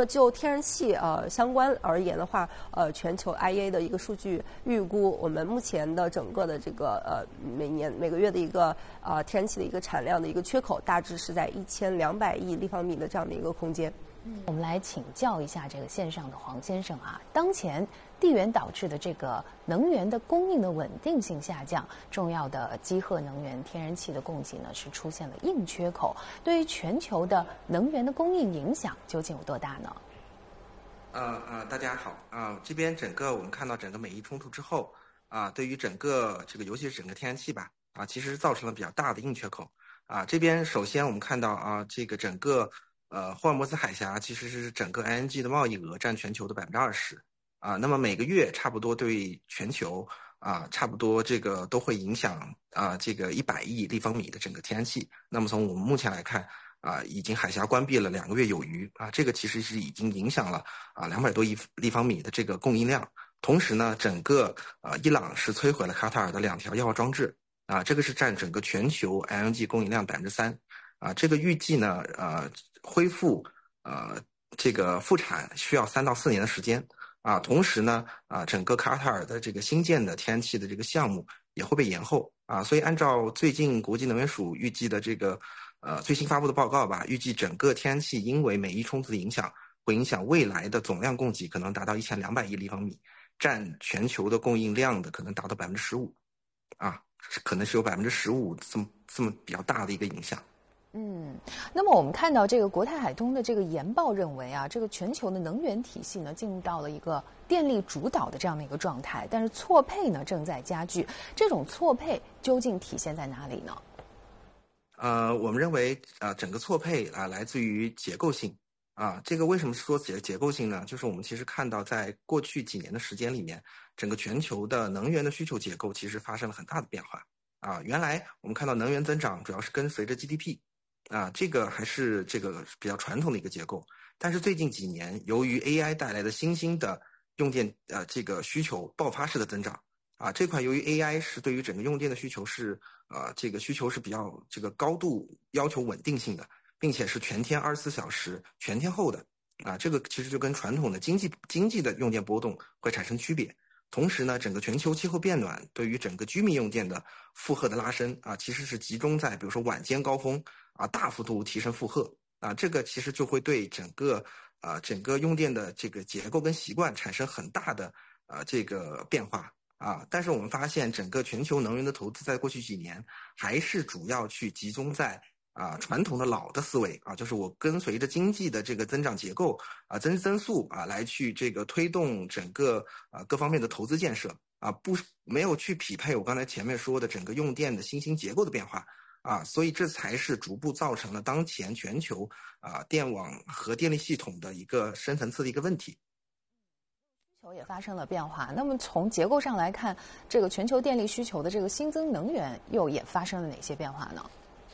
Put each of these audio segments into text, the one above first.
么就天然气相关而言的话，全球 IEA 的一个数据预估，我们目前的整个的这个每个月的一个天然气的一个产量的一个缺口，大致是在1200亿立方米的这样的一个空间。 我们来请教一下这个线上的黄先生啊，当前地缘导致的这个能源的供应的稳定性下降，重要的基褐能源天然气的供给呢是出现了硬缺口，对于全球的能源的供应影响究竟有多大呢？ 大家好这边整个我们看到整个美伊冲突之后对于整个这个尤其是整个天然气吧其实造成了比较大的硬缺口这边首先我们看到这个整个霍尔摩兹海峡其实是整个 LNG 的贸易额占全球的20%那么每个月差不多对全球差不多这个都会影响这个100亿立方米的整个天然气。那么从我们目前来看已经海峡关闭了2个月有余这个其实是已经影响了200多亿立方米的这个供应量。同时呢，整个伊朗是摧毁了卡塔尔的2条液化装置这个是占整个全球 LNG 供应量3%这个预计呢恢复这个复产需要3到4年的时间同时呢整个卡塔尔的这个新建的天然气的这个项目也会被延后所以按照最近国际能源署预计的这个最新发布的报告吧，预计整个天然气因为美伊冲突的影响，会影响未来的总量供给可能达到1200亿立方米，占全球的供应量的可能达到15%可能是有15%这么比较大的一个影响。 那么我们看到这个国泰海通的这个研报认为这个全球的能源体系呢进入到了一个电力主导的这样的一个状态，但是错配呢正在加剧，这种错配究竟体现在哪里呢？ 我们认为整个错配来自于结构性这个为什么说结构性呢？就是我们其实看到在过去几年的时间里面，整个全球的能源的需求结构其实发生了很大的变化原来我们看到能源增长主要是跟随着 GDP这个还是这个比较传统的一个结构，但是最近几年由于 AI 带来的新兴的用电这个需求爆发式的增长这块由于 AI 是对于整个用电的需求是这个需求是比较这个高度要求稳定性的，并且是全天24小时全天候的这个其实就跟传统的经济的用电波动会产生区别。同时呢，整个全球气候变暖对于整个居民用电的负荷的拉升其实是集中在比如说晚间高峰大幅度提升负荷这个其实就会对整个用电的这个结构跟习惯产生很大的这个变化但是我们发现整个全球能源的投资在过去几年还是主要去集中在传统的老的思维就是我跟随着经济的这个增长结构增速来去这个推动整个各方面的投资建设没有去匹配我刚才前面说的整个用电的新兴结构的变化所以这才是逐步造成了当前全球电网和电力系统的一个深层次的一个问题。 需求也发生了变化，那么从结构上来看，这个全球电力需求的这个新增能源也发生了哪些变化呢？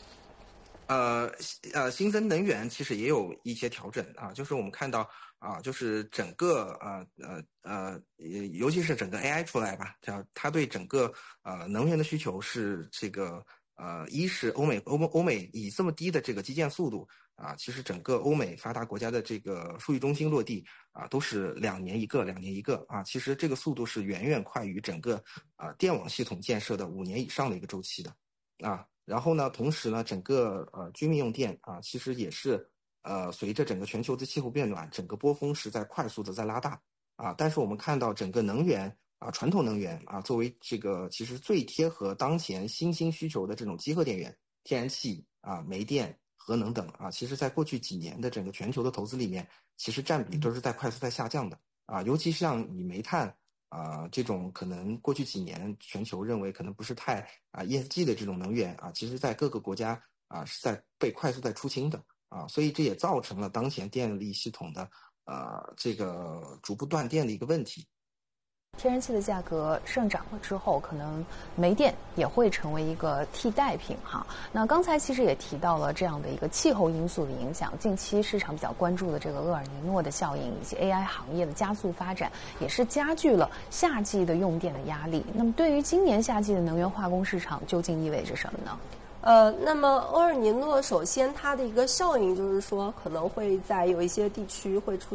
新增能源其实也有一些调整就是我们看到就是整个尤其是整个 AI 出来吧，它对整个能源的需求是这个一是欧美以这么低的这个基建速度其实整个欧美发达国家的这个数据中心落地都是2年一个其实这个速度是远远快于整个电网系统建设的5年以上的一个周期的然后呢，同时呢，整个居民用电其实也是随着整个全球的气候变暖，整个波峰是在快速的在拉大但是我们看到整个能源传统能源作为这个其实最贴合当前新兴需求的这种基褐电源，天然气煤电、核能等其实在过去几年的整个全球的投资里面，其实占比都是在快速在下降的尤其像以煤炭这种可能过去几年全球认为可能不是太ESG 的这种能源其实在各个国家是在被快速在出清的所以这也造成了当前电力系统的这个逐步断电的一个问题。 天然气的价格上涨了之后，可能煤电也会成为一个替代品那刚才其实也提到了这样的一个气候因素的影响，近期市场比较关注的这个厄尔尼诺的效应以及 AI 行业的加速发展，也是加剧了夏季的用电的压力。那么对于今年夏季的能源化工市场究竟意味着什么呢？ 那么厄尔尼诺首先它的一个效应就是说可能会在有一些地区会出